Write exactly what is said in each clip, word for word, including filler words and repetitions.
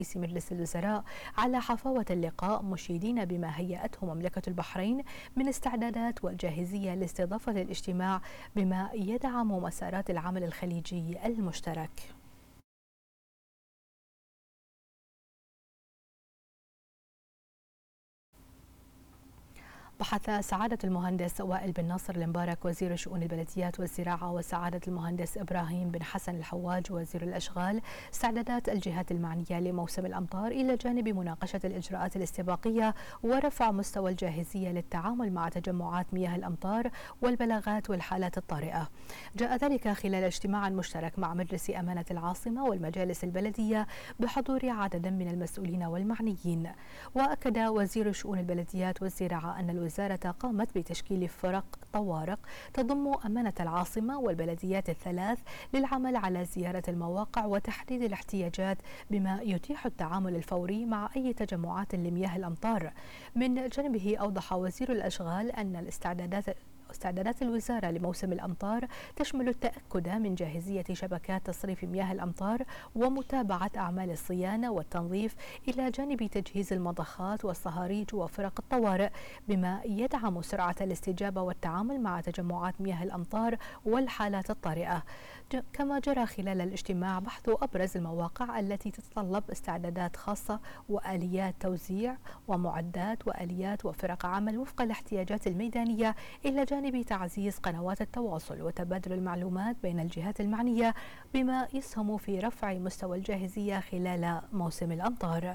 رئيس مجلس الوزراء على حفاوة اللقاء، مشيدين بما هيأته مملكة البحرين من استعدادات وجاهزية لاستضافة الاجتماع بما يدعم مسارات العمل الخليجي المشترك. بحث سعادة المهندس وائل بن ناصر المبارك وزير شؤون البلديات والزراعة، وسعادة المهندس إبراهيم بن حسن الحواج وزير الأشغال استعدادات الجهات المعنية لموسم الأمطار، إلى جانب مناقشة الإجراءات الاستباقية ورفع مستوى الجاهزية للتعامل مع تجمعات مياه الأمطار والبلاغات والحالات الطارئة. جاء ذلك خلال اجتماع مشترك مع مجلس أمانة العاصمة والمجالس البلدية بحضور عدد من المسؤولين والمعنيين. وأكد وزير شؤون البلديات والزراعة أن الوزارة الوزارة قامت بتشكيل فرق طوارئ تضم أمانة العاصمة والبلديات الثلاث للعمل على زيارة المواقع وتحديد الاحتياجات بما يتيح التعامل الفوري مع أي تجمعات لمياه الأمطار. من جانبه أوضح وزير الأشغال أن الاستعدادات استعدادات الوزارة لموسم الأمطار تشمل التأكد من جاهزية شبكات تصريف مياه الأمطار ومتابعة أعمال الصيانة والتنظيف، إلى جانب تجهيز المضخات والصهاريج وفرق الطوارئ بما يدعم سرعة الاستجابة والتعامل مع تجمعات مياه الأمطار والحالات الطارئة. كما جرى خلال الاجتماع بحث أبرز المواقع التي تتطلب استعدادات خاصة وآليات توزيع ومعدات وآليات وفرق عمل وفق الاحتياجات الميدانية، إلى جانب تعزيز قنوات التواصل وتبادل المعلومات بين الجهات المعنية بما يسهم في رفع مستوى الجاهزية خلال موسم الأمطار.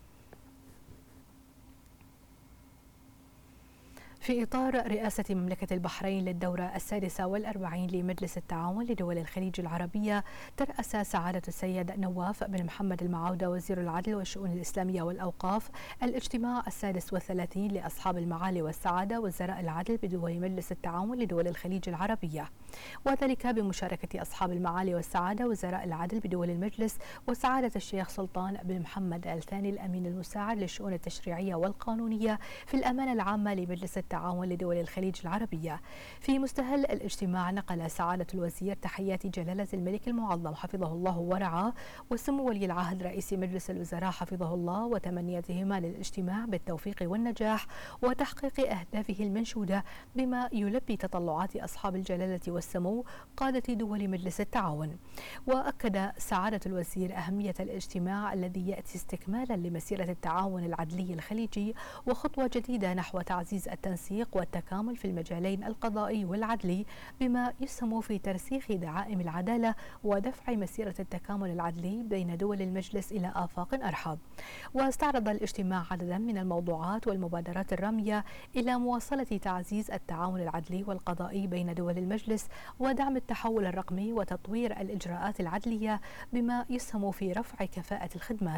في إطار رئاسة مملكة البحرين للدورة السادسة والأربعين لمجلس التعاون لدول الخليج العربية، ترأس سعادة السيد نواف بن محمد المعودة وزير العدل والشؤون الإسلامية والأوقاف الاجتماع السادس والثلاثين لأصحاب المعالي والسعادة وزراء العدل بدول مجلس التعاون لدول الخليج العربية، وذلك بمشاركة أصحاب المعالي والسعادة وزراء العدل بدول المجلس وسعادة الشيخ سلطان بن محمد آل ثاني الأمين المساعد للشؤون التشريعية والقانونية في الأمانة العامة لمجلس التعاون لدول الخليج العربية. في مستهل الاجتماع نقل سعادة الوزير تحيات جلالة الملك المعظم حفظه الله ورعاه وسمو ولي العهد رئيس مجلس الوزراء حفظه الله، وتمنياتهما للاجتماع بالتوفيق والنجاح وتحقيق أهدافه المنشودة بما يلبي تطلعات أصحاب الجلالة والسمو قادة دول مجلس التعاون. وأكد سعادة الوزير أهمية الاجتماع الذي يأتي استكمالا لمسيرة التعاون العدلي الخليجي وخطوة جديدة نحو تعزيز التنسيق والتكامل في المجالين القضائي والعدلي بما يسهم في ترسيخ دعائم العدالة ودفع مسيرة التكامل العدلي بين دول المجلس إلى آفاق أرحب. واستعرض الاجتماع عددا من الموضوعات والمبادرات الرامية إلى مواصلة تعزيز التعاون العدلي والقضائي بين دول المجلس ودعم التحول الرقمي وتطوير الإجراءات العدلية بما يسهم في رفع كفاءة الخدمات.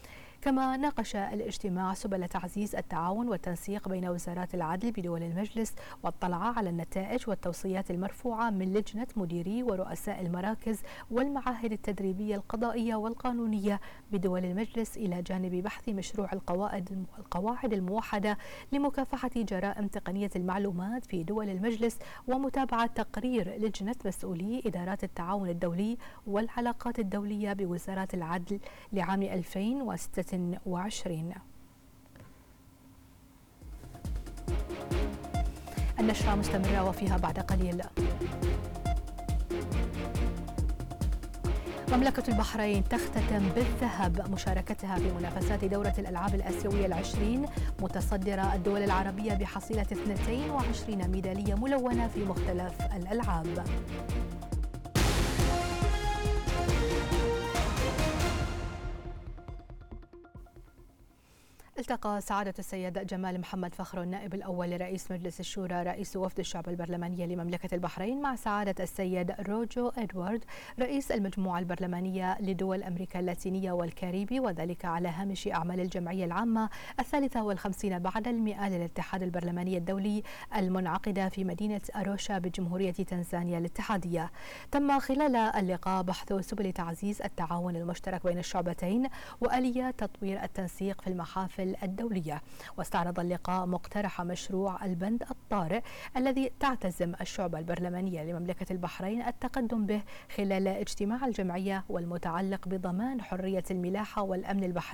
كما ناقش الاجتماع سبل تعزيز التعاون والتنسيق بين وزارات العدل بدول المجلس، واطلع على النتائج والتوصيات المرفوعة من لجنة مديري ورؤساء المراكز والمعاهد التدريبية القضائية والقانونية بدول المجلس، إلى جانب بحث مشروع القواعد القواعد الموحدة لمكافحة جرائم تقنية المعلومات في دول المجلس، ومتابعة تقرير لجنة مسؤولي إدارات التعاون الدولي والعلاقات الدولية بوزارات العدل لعام ألفين وستة وعشرين. النشرة مستمرة وفيها بعد قليل. مملكة البحرين تختتم بالذهب مشاركتها في منافسات دورة الألعاب الآسيوية العشرين، متصدرة الدول العربية بحصيلة اثنتين وعشرين ميدالية ملونة في مختلف الألعاب. التقى سعادة السيد جمال محمد فخر النائب الأول لرئيس مجلس الشورى رئيس وفد الشعب البرلمانية لمملكة البحرين مع سعادة السيد روجو إدوارد رئيس المجموعة البرلمانية لدول أمريكا اللاتينية والكاريبي، وذلك على هامش أعمال الجمعية العامة الثالثة والخمسين بعد المئة للاتحاد البرلماني الدولي المنعقدة في مدينة أروشا بجمهورية تنزانيا الاتحادية. تم خلال اللقاء بحث سبل تعزيز التعاون المشترك بين الشعبتين وآليات تطوير التنسيق في المحافل الدولية. واستعرض اللقاء مقترح مشروع البند الطارئ الذي تعتزم الشعبة البرلمانية لمملكة البحرين التقدم به خلال اجتماع الجمعية، والمتعلق بضمان حرية الملاحة والأمن البحري